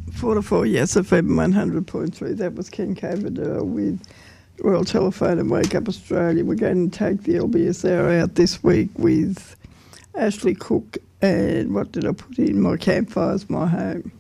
44, yes, FM 100.3. That was Ken Cavador with Royal Telephone and Wake Up Australia. We're going to take the LBS hour out this week with Ashley Cook and what did I put in? My Campfire's My Home.